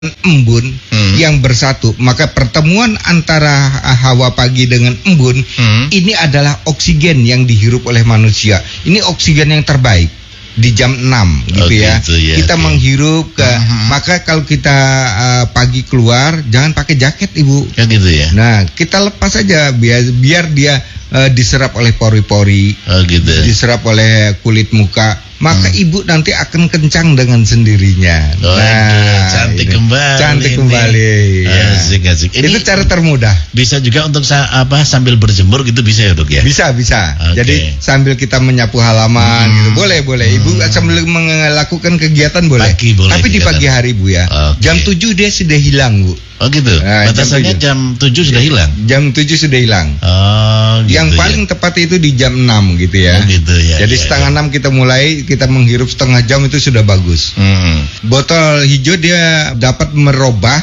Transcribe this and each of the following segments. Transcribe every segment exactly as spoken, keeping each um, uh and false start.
embun hmm. yang bersatu, maka pertemuan antara hawa pagi dengan embun hmm. ini adalah oksigen yang dihirup oleh manusia. Ini oksigen yang terbaik di jam enam gitu, oh, ya. Gitu ya. Kita okay. menghirup ke uh-huh. maka kalau kita uh, pagi keluar jangan pakai jaket, Ibu. Ya gitu ya. Nah, kita lepas aja biar biar dia uh, diserap oleh pori-pori, oh, gitu. Diserap oleh kulit muka. Maka hmm. ibu nanti akan kencang dengan sendirinya. Oh, nah, cantik itu. kembali. Cantik kembali. Ya. Asik, asik. Ini itu cara termudah. Bisa juga untuk apa sambil berjemur gitu bisa ya, Dok ya? Bisa, bisa. Okay. Jadi sambil kita menyapu halaman hmm. gitu. Boleh, boleh. Ibu hmm. sambil melakukan kegiatan boleh. Pagi boleh. Tapi kegiatan. Di pagi hari, Bu ya. Okay. Jam tujuh dia sudah hilang, Bu. Oh gitu. Nah, batasannya jam tujuh sudah hilang. Jam tujuh sudah hilang. Oh, gitu. Yang paling ya. tepat itu di jam enam gitu ya. Oh, gitu ya. Jadi ya, setengah ya. enam kita mulai, kita menghirup setengah jam itu sudah bagus. Hmm. Botol hijau dia dapat merubah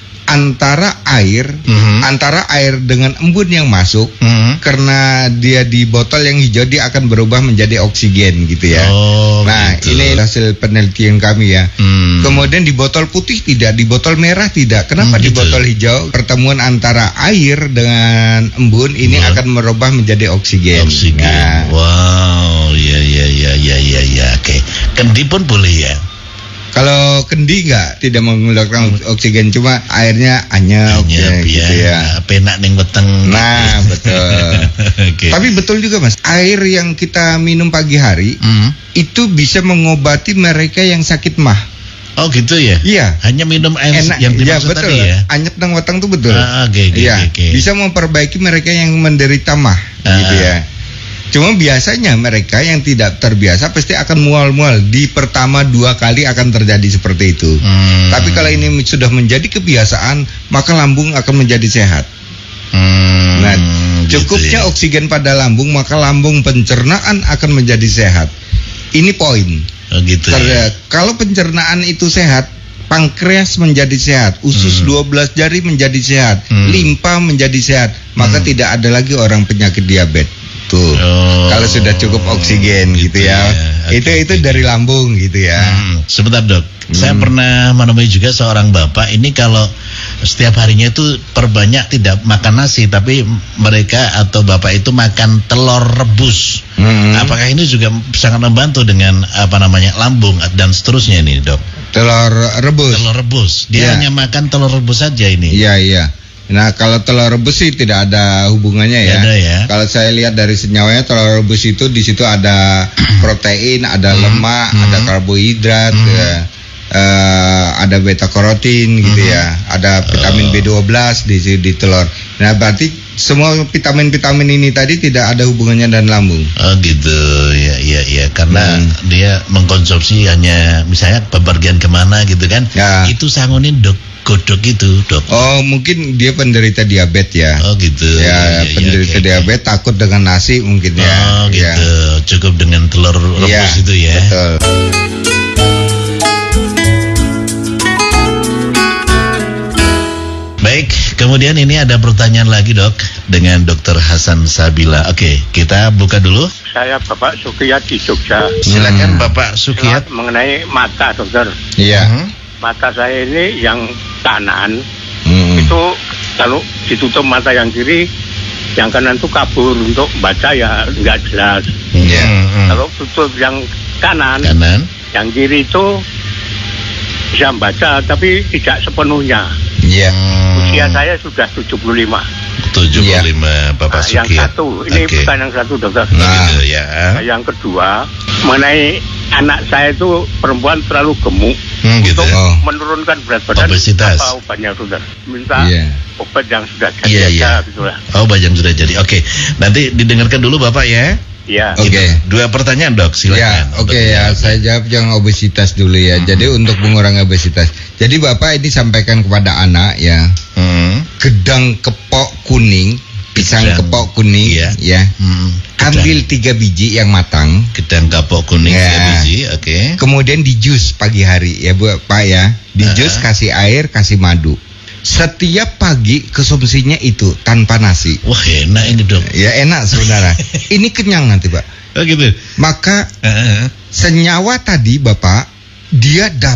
antara air, mm-hmm. antara air dengan embun yang masuk, mm-hmm. karena dia di botol yang hijau dia akan berubah menjadi oksigen gitu ya. Oh, nah gitu. Ini hasil penelitian kami ya. Mm. Kemudian di botol putih tidak, di botol merah tidak. Kenapa mm, di gitu. Botol hijau pertemuan antara air dengan embun ini mm. akan merubah menjadi oksigen. Oksigen. Nah. Wow, ya ya ya ya ya ya. Oke. Okay. Kendi pun boleh ya. Kalau kendi enggak, tidak mengeluarkan oksigen, cuma airnya anyep, anyep ya, gitu ya. Penak ning weteng. Nah, betul. Okay. Tapi betul juga, Mas. Air yang kita minum pagi hari mm. itu bisa mengobati mereka yang sakit mah. Oh gitu ya? Iya. Hanya minum air enak, yang dimaksud ya, betul. tadi ya? Anyep nang weteng itu betul. Ah, okay, okay, ya. okay. Bisa memperbaiki mereka yang menderita mah, ah. gitu ya. Cuma biasanya mereka yang tidak terbiasa pasti akan mual-mual. Di pertama dua kali akan terjadi seperti itu. Hmm. Tapi kalau ini sudah menjadi kebiasaan, maka lambung akan menjadi sehat. Hmm, nah, cukupnya gitu ya. Oksigen pada lambung, maka lambung pencernaan akan menjadi sehat. Ini poin. Oh, gitu Karena ya. Kalau pencernaan itu sehat, pankreas menjadi sehat, usus hmm. dua belas jari menjadi sehat, hmm. limpa menjadi sehat, maka hmm. tidak ada lagi orang penyakit diabetes. Tuh, oh, kalau sudah cukup oksigen gitu, gitu ya, ya. Okay, itu itu okay. dari lambung gitu ya. Hmm, sebentar dok, hmm. saya pernah menemui juga seorang bapak ini kalau setiap harinya itu perbanyak tidak makan nasi, tapi mereka atau bapak itu makan telur rebus. Hmm. Apakah ini juga sangat membantu dengan apa namanya lambung dan seterusnya ini dok? Telur rebus. Telur rebus. Dia ya. hanya makan telur rebus saja ini. Iya iya. Nah kalau telur rebus sih tidak ada hubungannya ya. Ada ya. Kalau saya lihat dari senyawanya telur rebus itu di situ ada protein, ada hmm. lemak, hmm. ada karbohidrat, hmm. ya, uh, ada beta karotin gitu hmm. ya, ada vitamin B dua belas di di telur. Nah berarti semua vitamin-vitamin ini tadi tidak ada hubungannya dan lambung. Oh gitu ya ya ya karena hmm. dia mengkonsumsi hanya misalnya bepergian kemana gitu kan. Ya. Itu sangunin dok. Godok itu dok. Oh mungkin dia penderita diabetes ya. Oh gitu. Ya, ya penderita ya, okay, diabetes okay. takut dengan nasi mungkin ya. Oh gitu. Ya. Cukup dengan telur rebus ya, itu ya. Betul. Baik, kemudian ini ada pertanyaan lagi dok dengan dokter Hasan Sabila. Oke, kita buka dulu. Saya Bapak Sukiyat di Jogja. Silakan hmm. Bapak Sukiyat. Mengenai mata dokter. Iya. Hmm. Mata saya ini yang kanan hmm. itu kalau ditutup mata yang kiri, yang kanan itu kabur untuk baca ya nggak jelas. Yeah. Hmm. Kalau tutup yang kanan, kanan, yang kiri itu bisa baca tapi tidak sepenuhnya. Iya. Yeah. Usia saya sudah tujuh puluh lima. tujuh puluh lima yeah. Bapak nah, Sukiyat. Yang satu, ini okay. bukan yang satu dokter. Nah, gitu, ya. Nah, yang kedua mengenai anak saya itu perempuan terlalu gemuk. Hmm, gitu. Untuk oh. menurunkan berat badan, obesitas. apa obatnya sudah? Minta yeah. obat yang sudah jadi yeah, aja yeah. gitu lah. Oh, obat yang sudah jadi. Oke, okay. Nanti didengarkan dulu Bapak ya. Iya. Oke. Okay. Dua pertanyaan dok, silakan. Ya, oke okay, ya. Saya jawab yang obesitas dulu ya. Hmm. Jadi untuk mengurangi obesitas. Jadi Bapak ini sampaikan kepada anak ya. Hmm. Gedang kepok kuning, pisang gedang. Kepok kuning, iya. ya. Hmm. Ambil tiga biji yang matang. Gedang kapok kuning ya. tiga biji, oke. Okay. Kemudian di jus pagi hari ya Bu, Pak ya. Di uh-huh. jus kasih air, kasih madu. Setiap pagi konsumsinya itu tanpa nasi. Wah enak ini dok. Ya enak sebenarnya. Ini kenyang nanti Pak. Oh gitu. Maka uh-huh. senyawa tadi Bapak dia dapat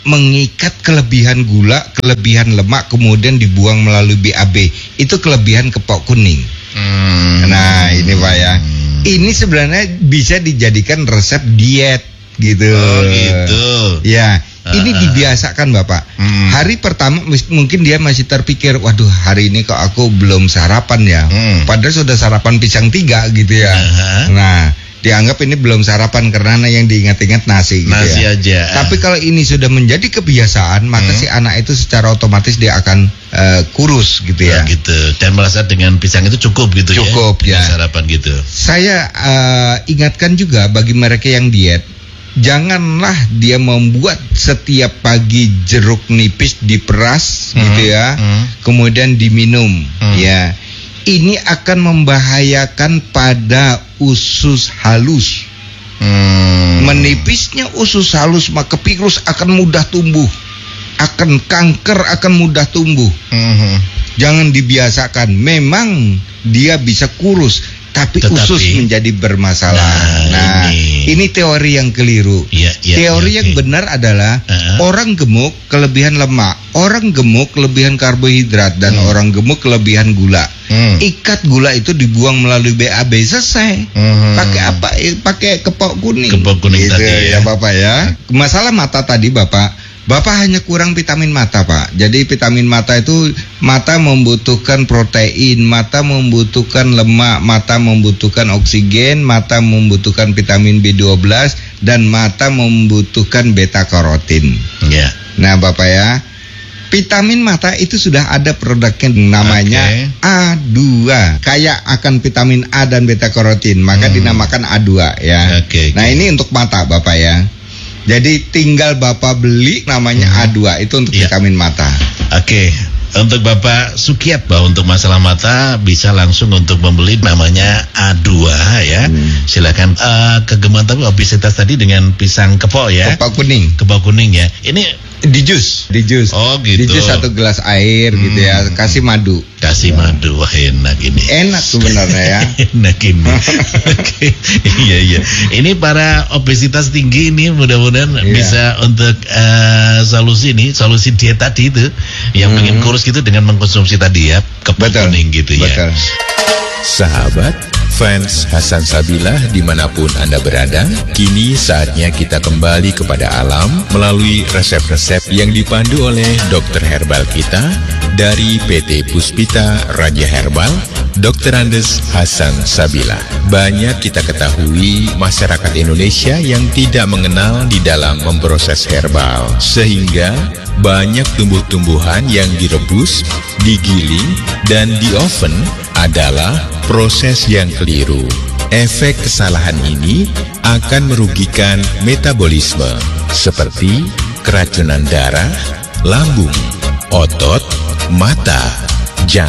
mengikat kelebihan gula, kelebihan lemak, kemudian dibuang melalui B A B. Itu kelebihan kepok kuning. Hmm. Nah, ini Pak ya. Ini sebenarnya bisa dijadikan resep diet gitu. Oh, gitu. Ya, ini uh, dibiasakan Bapak. Hmm. Hari pertama mungkin dia masih terpikir, waduh hari ini kok aku belum sarapan ya. Hmm. Padahal sudah sarapan pisang tiga gitu ya. Uh-huh. Nah, dianggap ini belum sarapan karena yang diingat-ingat nasi gitu nasi ya. aja. Tapi kalau ini sudah menjadi kebiasaan, maka hmm. si anak itu secara otomatis dia akan uh, kurus gitu ya. Nah, gitu. Dan merasa dengan pisang itu cukup gitu cukup, ya. Cukup ya. Sarapan gitu. Saya uh, ingatkan juga bagi mereka yang diet, janganlah dia membuat setiap pagi jeruk nipis diperas hmm. gitu ya. Hmm. Kemudian diminum hmm. ya. Ini akan membahayakan pada usus halus. Hmm. Menipisnya usus halus maka virus akan mudah tumbuh, akan kanker akan mudah tumbuh. Hmm. Jangan dibiasakan. Memang dia bisa kurus, tapi Tetapi, usus menjadi bermasalah. Nah, nah ini. ini teori yang keliru. Ya, ya, teori ya, yang okay. benar adalah uh-huh. orang gemuk kelebihan lemak, orang gemuk kelebihan karbohidrat, dan hmm. orang gemuk kelebihan gula. Hmm. Ikat gula itu dibuang melalui B A B, selesai. Hmm. Pakai apa? Pakai kepok kuning. Kepok kuning gitu, tadi ya. ya Bapak ya. Masalah mata tadi Bapak. Bapak hanya kurang vitamin mata Pak. Jadi vitamin mata itu, mata membutuhkan protein, mata membutuhkan lemak, mata membutuhkan oksigen, mata membutuhkan vitamin B dua belas, dan mata membutuhkan beta karotin. Ya. Nah Bapak ya, vitamin mata itu sudah ada produknya namanya okay. A dua. Kayak akan vitamin A dan beta karotin, maka hmm. dinamakan A dua ya. Okay, nah okay. ini untuk mata Bapak ya. Jadi tinggal Bapak beli namanya hmm. A dua, itu untuk ya. vitamin mata. Oke, okay. Untuk Bapak Sukiat bahwa untuk masalah mata bisa langsung untuk membeli namanya A dua ya. Hmm. Silakan uh, kegemuan tapi obesitas tadi dengan pisang kepok ya. Kepok kuning. Kepok kuning ya. Ini di jus, di jus. Oh gitu. Di jus satu gelas air hmm. gitu ya, kasih madu. Kasih nah. madu, wah enak ini. Enak sebenarnya ya. Enak ini. Oke, iya iya. Ini para obesitas tinggi ini mudah-mudahan yeah. bisa untuk uh, solusi ini, solusi diet tadi itu yang hmm. pengen kurus gitu dengan mengkonsumsi tadi ya, kepok kuning gitu ya. Betul. Sahabat fans Hasan Sabilah dimanapun Anda berada, kini saatnya kita kembali kepada alam melalui resep-resep yang dipandu oleh dokter herbal kita dari P T Puspita Raja Herbal, dokter Andes Hasan Sabilah. Banyak kita ketahui masyarakat Indonesia yang tidak mengenal di dalam memproses herbal, sehingga banyak tumbuh-tumbuhan yang direbus, digiling, dan di oven adalah proses yang keliru. Efek kesalahan ini akan merugikan metabolisme seperti keracunan darah, lambung, otot, mata, jantung.